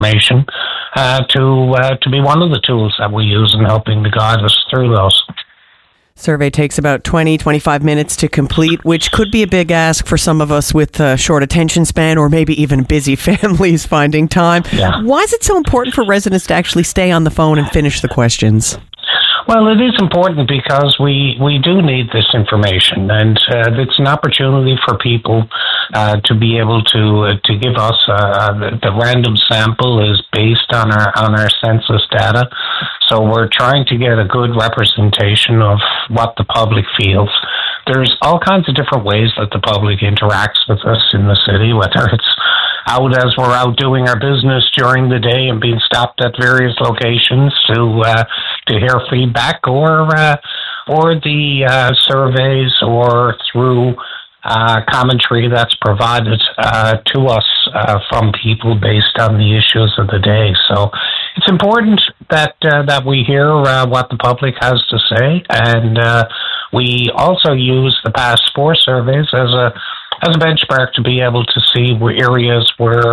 information to be one of the tools that we use in helping to guide us through those. Survey takes about 20-25 minutes to complete, which could be a big ask for some of us with a short attention span or maybe even busy families finding time. Yeah. Why is it so important for residents to actually stay on the phone and finish the questions? Well, it is important because we do need this information, and it's an opportunity for people to be able to give us the random sample is based on our census data. So we're trying to get a good representation of what the public feels. There's all kinds of different ways that the public interacts with us in the city, whether it's out as we're out doing our business during the day and being stopped at various locations to hear feedback, or the surveys, or through commentary that's provided to us from people based on the issues of the day. So it's important that we hear what the public has to say, and we also use the past 4 surveys as a benchmark to be able to see areas where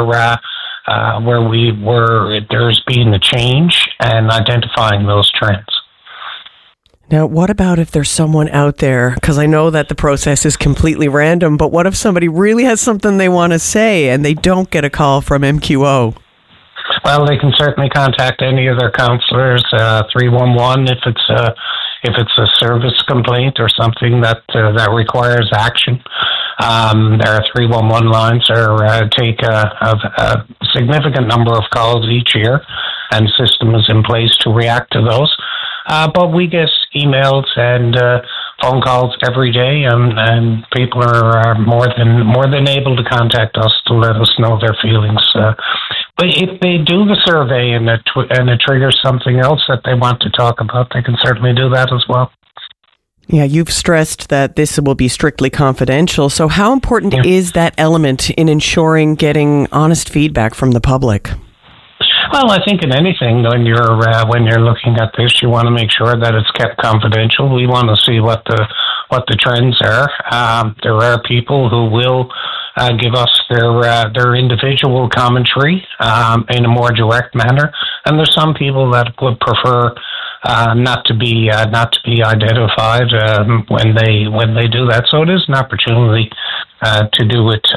there's been a change and identifying those trends. Now, what about if there's someone out there, because I know that the process is completely random, but what if somebody really has something they want to say and they don't get a call from MQO? Well, they can certainly contact any of their councillors, 311 if it's a service complaint or something that requires action. There are 311 lines take a significant number of calls each year, and the system is in place to react to those. But we get emails and phone calls every day, and people are more than able to contact us to let us know their feelings. But if they do the survey and it triggers something else that they want to talk about, they can certainly do that as well. Yeah, you've stressed that this will be strictly confidential. So how important is that element in ensuring getting honest feedback from the public? Well, I think in anything, when you're looking at this, you want to make sure that it's kept confidential. We want to see what the trends are. There are people who will give us their individual commentary in a more direct manner, and there's some people that would prefer not to be identified when they do that. So it is an opportunity to do it,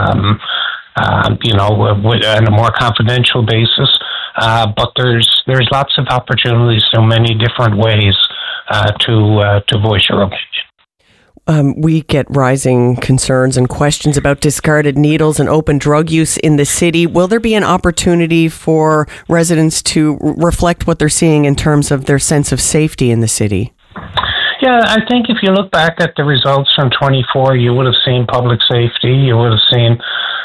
on a more confidential basis. But there's lots of opportunities, so many different ways to voice your opinion. We get rising concerns and questions about discarded needles and open drug use in the city. Will there be an opportunity for residents to reflect what they're seeing in terms of their sense of safety in the city? Yeah, I think if you look back at the results from 24, you would have seen public safety, you would have seen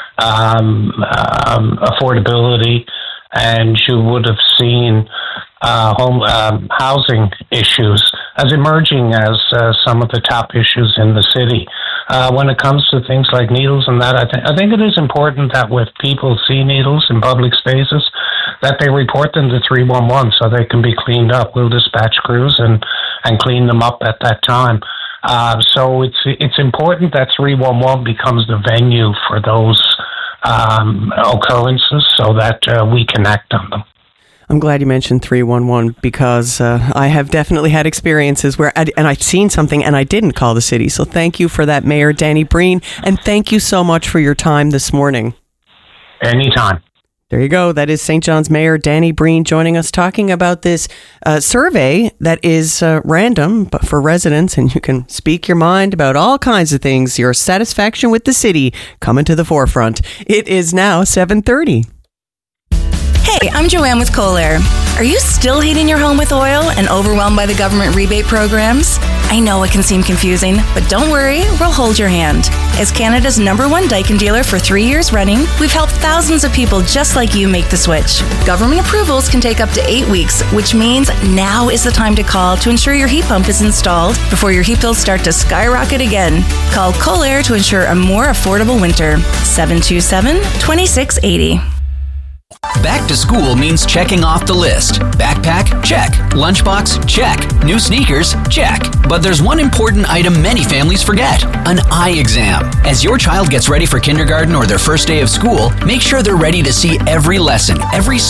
affordability, and you would have seen housing issues as emerging as some of the top issues in the city. When it comes to things like needles and that, I think it is important that when people see needles in public spaces, that they report them to 311 so they can be cleaned up. We'll dispatch crews and clean them up at that time. So it's important that 311 becomes the venue for those occurrences so that we can act on them. I'm glad you mentioned 311 because I have definitely had experiences where I've seen something and I didn't call the city. So thank you for that, Mayor Danny Breen, and thank you so much for your time this morning. Anytime. There you go. That is St. John's Mayor Danny Breen joining us, talking about this survey that is random but for residents, and you can speak your mind about all kinds of things. Your satisfaction with the city coming to the forefront. It is now 7:30. Hey, I'm Joanne with Kohler. Are you still heating your home with oil and overwhelmed by the government rebate programs? I know it can seem confusing, but don't worry, we'll hold your hand. As Canada's #1 Daikin dealer for 3 years running, we've helped thousands of people just like you make the switch. Government approvals can take up to 8 weeks, which means now is the time to call to ensure your heat pump is installed before your heat bills start to skyrocket again. Call Kohler to ensure a more affordable winter. 727-2680. Back to school means checking off the list. Backpack? Check. Lunchbox? Check. New sneakers? Check. But there's one important item many families forget: an eye exam. As your child gets ready for kindergarten or their first day of school, make sure they're ready to see every lesson, every